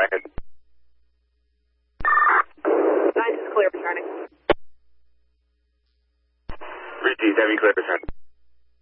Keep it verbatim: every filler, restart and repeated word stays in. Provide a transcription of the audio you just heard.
ahead. nine is clear, returning. three G's, heavy clear, return.